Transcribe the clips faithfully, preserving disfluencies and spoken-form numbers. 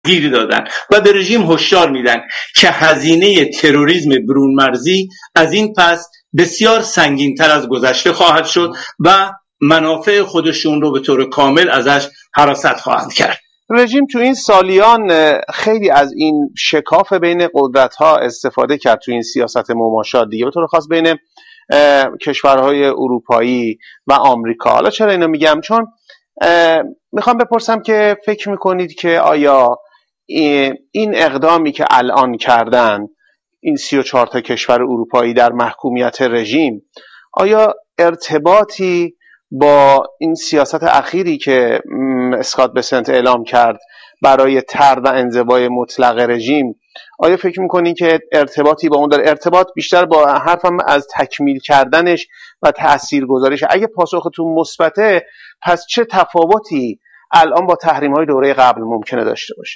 گیر دادن و به رژیم هشدار میدن که هزینه تروریسم برون مرزی از این پس بسیار سنگین‌تر از گذشته خواهد شد و منافع خودشون رو به طور کامل ازش حراست خواهند کرد. رژیم تو این سالیان خیلی از این شکاف بین قدرت‌ها استفاده کرد تو این سیاست مماشات دیگه، به طور خاص بین کشورهای اروپایی و آمریکا. حالا چرا اینو میگم؟ چون میخوام بپرسم که فکر میکنید که آیا این اقدامی که الان کردن این سی و چهار تا کشور اروپایی در محکومیت رژیم، آیا ارتباطی با این سیاست اخیری که اسکات بسنت اعلام کرد برای طرد و انزوای مطلق رژیم، آیا فکر میکنین که ارتباطی با اون داره؟ ارتباط بیشتر با حرفم از تکمیل کردنش و تاثیرگذاریش. اگه پاسختون مثبته، پس چه تفاوتی الان با تحریم‌های دوره قبل ممکنه داشته باشه؟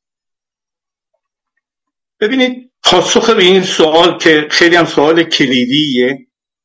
ببینید، پاسخ به این سوال که خیلی هم سوال کلیدیه،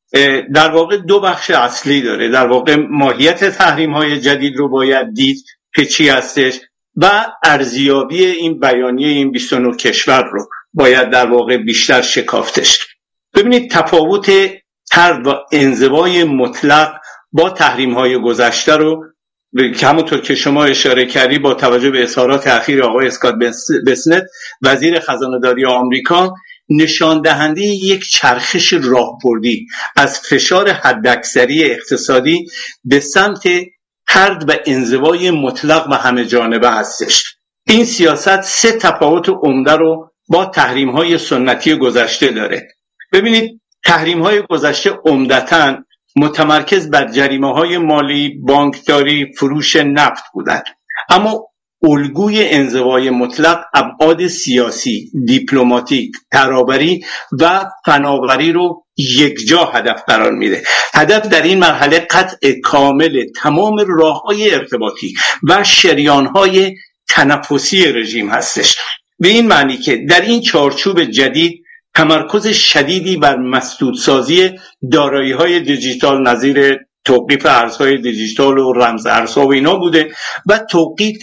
در واقع دو بخش اصلی داره. در واقع ماهیت تحریم‌های جدید رو باید دید که چی هستش و ارزیابی این بیانیه این بیست و نه کشور رو باید در واقع بیشتر شکافتش. ببینید، تفاوت طرد و انزوای مطلق با تحریم‌های گذشته رو که همونطور که شما اشاره کردی با توجه به اظهارات اخیر آقای اسکات بسنت وزیر خزانه‌داری آمریکا، نشان دهنده یک چرخش راهبردی از فشار حداکثری اقتصادی به سمت طرد و انزوای مطلق و همه جانبه هستش. این سیاست سه تفاوت عمده رو با تحریم‌های سنتی گذشته داره. ببینید، تحریم‌های گذشته عمدتاً متمرکز بر جریمه‌های مالی، بانکداری، فروش نفت بودند، اما الگوی انزوای مطلق ابعاد سیاسی، دیپلماتیک، ترابری و فناوری رو یکجا هدف قرار میده. هدف در این مرحله قطع کامل تمام راه‌های ارتباطی و شریان‌های تنفسی رژیم هستش، به این معنی که در این چارچوب جدید تمرکز شدیدی بر مسدودسازی دارایی‌های دیجیتال نظیر توقیف ارزهای دیجیتال و رمز ارزها و اینا بوده و توقیف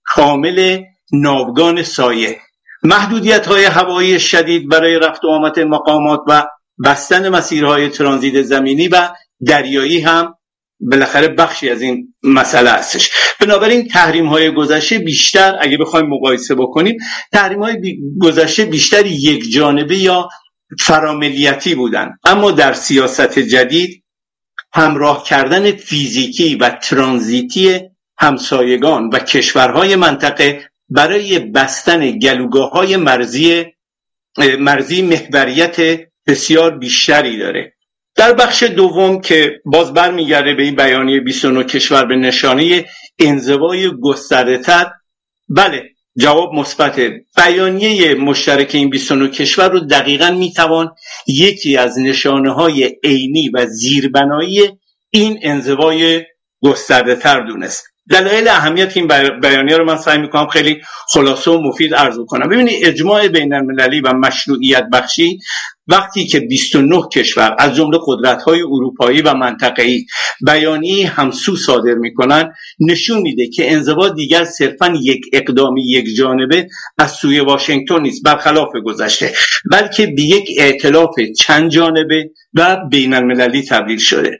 کامل ناوگان سایه، محدودیت‌های هوایی شدید برای رفت و آمد مقامات و بستن مسیرهای ترانزیت زمینی و دریایی هم بالاخره بخشی از این مسئله هستش. بنابراین تحریم‌های گذشته بیشتر، اگه بخوایم مقایسه بکنیم، تحریم‌های بی... گذشته بیشتر یک جانبه یا فراملیتی بودن، اما در سیاست جدید همراه کردن فیزیکی و ترانزیتی همسایگان و کشورهای منطقه برای بستن گلوگاه‌های مرزی مرزی محوریت بسیار بیشتری داره. در بخش دوم که باز برمیگرده به این بیانیه بیست و نه کشور به نشانه انزوای گسترده‌تر، بله، جواب مثبته. بیانیه مشترک این بیست و نه کشور رو دقیقاً میتوان یکی از نشانه‌های عینی و زیربنایی این انزوای گسترده‌تر دونست. دلایل اهمیت این بیانیه رو من سعی میکنم خیلی خلاصه و مفید عرض کنم. ببینید، اجماع بین المللی و مشروعیت بخشی وقتی که بیست و نه کشور از جمله قدرت‌های اروپایی و منطقه‌ای بیانیه همسو صادر میکنن، نشون میده که انزوا دیگر صرفاً یک اقدامی یک جانبه از سوی واشنگتن نیست، برخلاف گذشته، بلکه به یک ائتلاف چند جانبه و بین المللی تبدیل شده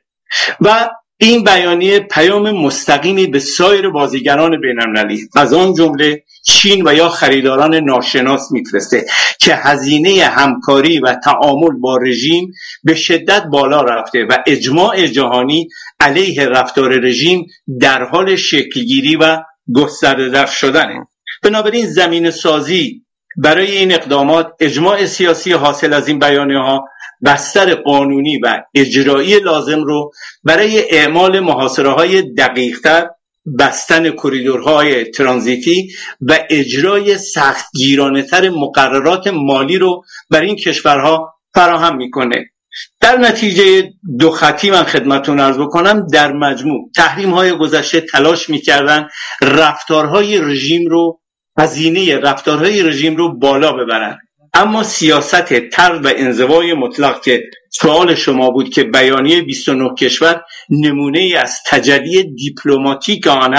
و این بیانیه پیام مستقیمی به سایر بازیگران بین‌المللی از آن جمله چین و یا خریداران ناشناس میفرسته که هزینه همکاری و تعامل با رژیم به شدت بالا رفته و اجماع جهانی علیه رفتار رژیم در حال شکلگیری و گسترده شدنه. بنابراین زمین سازی برای این اقدامات، اجماع سیاسی حاصل از این بیانیه ها، بستر قانونی و اجرایی لازم رو برای اعمال محاصره‌های دقیق‌تر، بستن کریدورهای ترانزیتی و اجرای سختگیرانه‌تر مقررات مالی رو برای این کشورها فراهم میکنه. در نتیجه دو خطی من خدمتتون عرض بکنم، در مجموع تحریم‌های گذشته تلاش میکردن رفتارهای رژیم رو، هزینه رفتارهای رژیم رو بالا ببرن، اما سیاست طرد و انزوای مطلق که سوال شما بود که بیانیه بیست و نه کشور نمونه ای از تجلی دیپلماتیک آن است،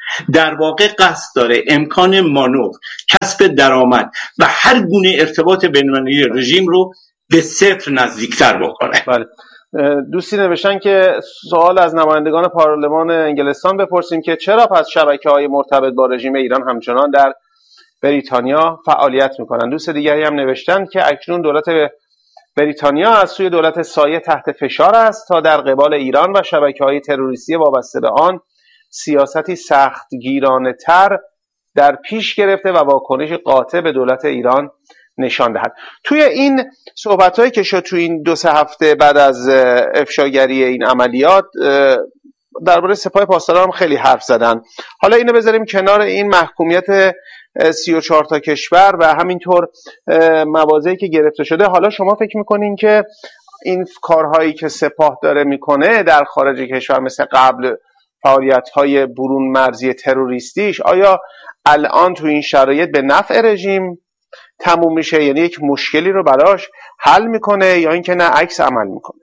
در واقع قصد داره امکان مانور، کسب درآمد و هر گونه ارتباط بین‌المللی رژیم رو به صفر نزدیکتر بکنه. بله. دوستی نوشتن که سوال از نمایندگان پارلمان انگلستان بپرسیم که چرا پس شبکه‌های مرتبط با رژیم ایران همچنان در بریتانیا فعالیت میکنن. دوست دیگری هم نوشتن که اکنون دولت بریتانیا از سوی دولت سایه تحت فشار است تا در قبال ایران و شبکه‌های تروریستی وابسته به آن سیاستی سختگیرانه تر در پیش گرفته و واکنش قاطع به دولت ایران نشان دهد. توی این صحبت‌هایی که شد توی این دو سه هفته بعد از افشاگری این عملیات درباره سپاه پاسداران هم خیلی حرف زدن. حالا اینو بذاریم کنار، این محکومیت سی و چهار تا کشور و همینطور مواضعی که گرفته شده، حالا شما فکر میکنین که این کارهایی که سپاه داره میکنه در خارج کشور مثل قبل فعالیت‌های برون مرزی تروریستیش، آیا الان تو این شرایط به نفع رژیم تموم میشه، یعنی یک مشکلی رو براش حل میکنه، یا اینکه نه عکس عمل میکنه؟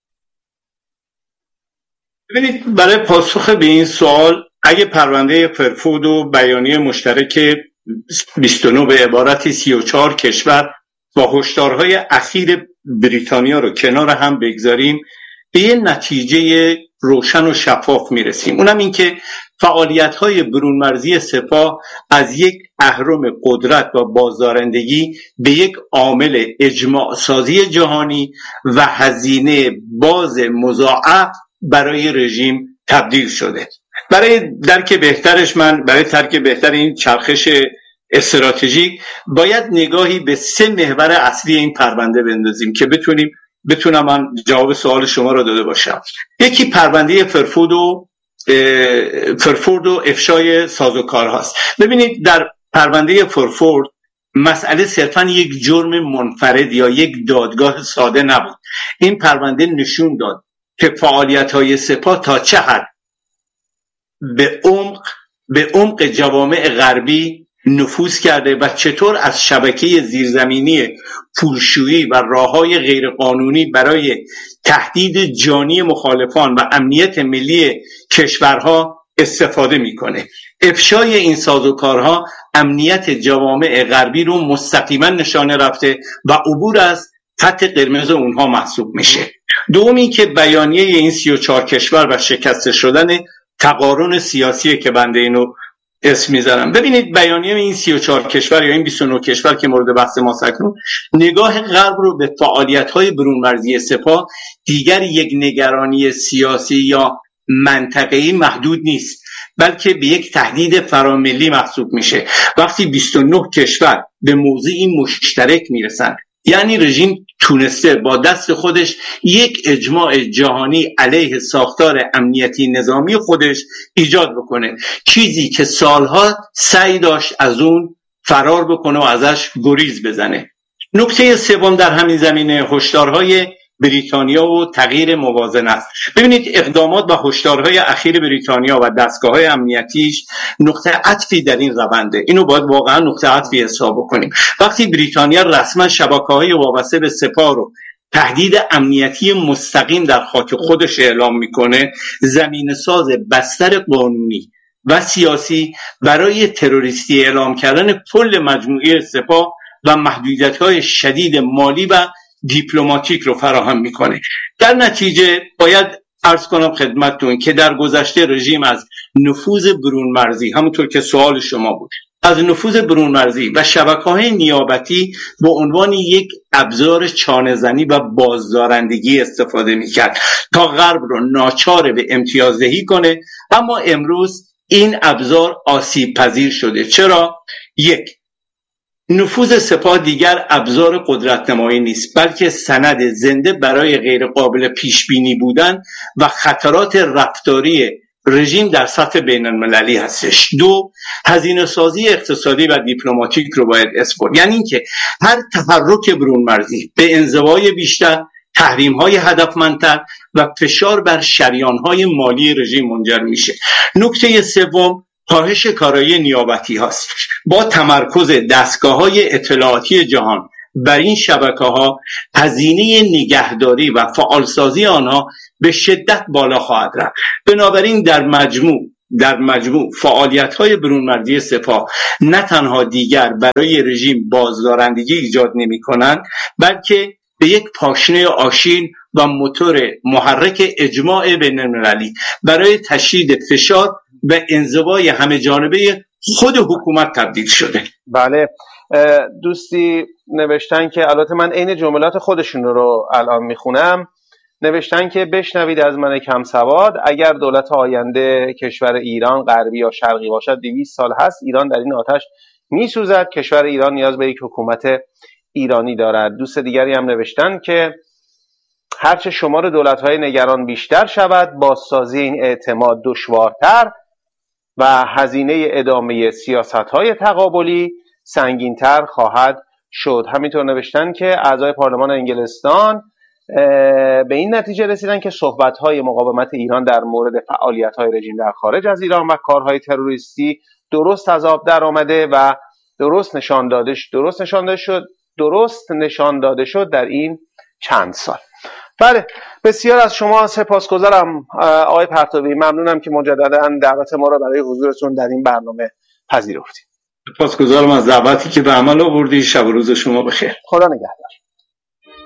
ببینید، برای پاسخ به این سوال اگه پرونده فرفود و بیانیه مشترک بیست و نه به عبارتی سی و چهار کشور با هشدارهای اخیر بریتانیا رو کنار هم بگذاریم، به یه نتیجه روشن و شفاف میرسیم. اونم این که فعالیت‌های برون مرزی سپاه از یک اهرم قدرت و بازدارندگی به یک عامل اجماع سازی جهانی و هزینه باز مضاعف برای رژیم تبدیل شده. برای درک بهترش من برای درک بهتر این چرخش استراتژیک باید نگاهی به سه محور اصلی این پرونده بندازیم که بتونیم بتونم من جواب سوال شما رو داده باشم. یکی پرونده فرفود و فرفورد و افشای سازوکار هاست. ببینید، در پرونده فرفورد مسئله صرفا یک جرم منفرد یا یک دادگاه ساده نبود. این پرونده نشون داد که فعالیت‌های سپاه تا چه حد به عمق به عمق جوامع غربی نفوذ کرده و چطور از شبکه زیرزمینی پولشویی و راه‌های غیرقانونی برای تهدید جانی مخالفان و امنیت ملی کشورها استفاده میکنه. افشای این سازوکارها امنیت جوامع غربی رو مستقیما نشانه رفته و عبور از خط قرمز اونها محسوب میشه. دومی که بیانیه این سی و چهار کشور و شکسته شدن تقارن سیاسی که بنده اینو اسم میذارم. ببینید، بیانیه این سی و چهار کشور یا این بیست و نه کشور که مورد بحث ما اکنون، نگاه غرب رو به فعالیت‌های برون مرزی سپاه دیگر یک نگرانی سیاسی یا منطقه‌ای محدود نیست، بلکه به یک تهدید فراملی محسوب میشه. وقتی بیست و نه کشور به موضعی مشترک میرسن، یعنی رژیم تونسته با دست خودش یک اجماع جهانی علیه ساختار امنیتی نظامی خودش ایجاد بکنه، چیزی که سالها سعی داشت از اون فرار بکنه و ازش گریز بزنه. نکته سوم در همین زمینه هشدارهای بریتانیا و تغییر موازنه. ببینید، اقدامات و هشدارهای اخیر بریتانیا و دستگاه‌های امنیتیش نقطه عطفی در این رونده. اینو باید واقعا نقطه عطفی حساب کنیم. وقتی بریتانیا رسما شبکه‌های وابسته به سپاه رو تهدید امنیتی مستقیم در خاک خودش اعلام میکنه، زمین ساز بستر قانونی و سیاسی برای تروریستی اعلام کردن کل مجموعه سپاه و محدودیت‌های شدید مالی و دیپلماتیک رو فراهم میکنه. در نتیجه باید عرض کنم خدمتتون که در گذشته رژیم از نفوذ برون مرزی، همونطور که سوال شما بود، از نفوذ برون مرزی و شبکه‌های نیابتی به عنوان یک ابزار چانه‌زنی و بازدارندگی استفاده میکرد تا غرب رو ناچار به امتیازدهی کنه. اما امروز این ابزار آسیب پذیر شده. چرا؟ یک، نفوذ سپاه دیگر ابزار قدرت نمایی نیست، بلکه سند زنده برای غیر قابل پیش بینی بودن و خطرات رفتاری رژیم در سطح بین المللی هستش. دو، هزینه سازی اقتصادی و دیپلماتیک رو باید اسپورت، یعنی اینکه هر تحرک برون مرزی به انزوای بیشتر، تحریم های هدفمندتر و فشار بر شریان های مالی رژیم منجر میشه. نکته سوم، کاهش کارایی نیابتی هاست. با تمرکز دستگاه‌های اطلاعاتی جهان بر این شبکه‌ها، هزینه نگهداری و فعالسازی آنها به شدت بالا خواهد رفت. بنابراین در مجموع در مجموع فعالیت‌های برونمردی سپاه نه تنها دیگر برای رژیم بازدارندگی ایجاد نمی‌کنند، بلکه به یک پاشنه آشیل و موتور محرک اجماع بین‌المللی برای تشدید فشار و انزوای همه جانبه خود حکومت تبدیل شده. بله، دوستی نوشتن که البته من عین جملات خودشون رو الان میخونم، نوشتن که بشنوید از من کم سواد، اگر دولت آینده کشور ایران غربی یا شرقی باشد دویست سال هست ایران در این آتش میسوزد، کشور ایران نیاز به یک حکومت ایرانی دارد. دوست دیگری هم نوشتن که هرچه شمار دولت‌های نگران بیشتر شود بازسازی این اعتماد دشوارتر و هزینه ادامه سیاست‌های تقابلی سنگین‌تر خواهد شد. همینطور نوشتن که اعضای پارلمان انگلستان به این نتیجه رسیدن که صحبت‌های مقاومت ایران در مورد فعالیت‌های رژیم در خارج از ایران و کارهای تروریستی درست از آب در آمده و درست نشان داده درست نشان داده شد درست نشان داده شد در این چند سال. بله، بسیار از شما سپاسگزارم آقای پرتوی، ممنونم که مجددا دعوت ما را برای حضورتون در این برنامه پذیرفتید. سپاسگزارم از دعوتی که به عمل آوردید. شب و روز شما بخیر. خدا نگهدار.